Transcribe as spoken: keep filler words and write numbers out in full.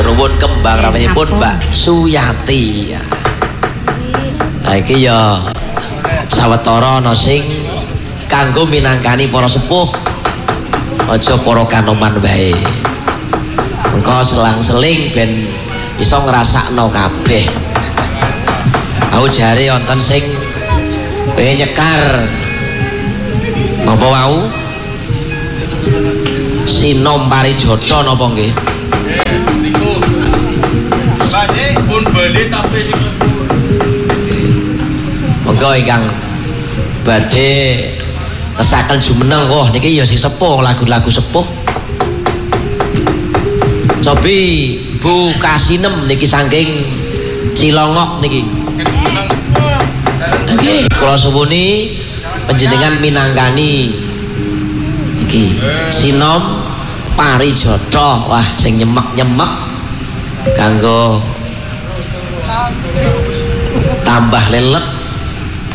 ruwun kembang ramanipun Mbak Suyati. Lah iki ya sawetara ana sing kanggo minangkani para sepuh. Aja para kanoman wae. Engko selang-seling ben iso ngrasakno kabeh. Aku jare wonten sing pengen nyekar napa wau? Sinom Parijata napa nggih? Niku. Badhe pun bali tapi niku. Monggo ingkang badhe tesaken jumeneng. Wah niki ya si sepuh, lagu-lagu sepuh. Cobi Bu Kasinem niki saking Cilongok niki. Nggih, kula suwuni panjenengan minangkani iki Sinom Parijata. Wah sing nyemek-nyemek kanggo tambah lelet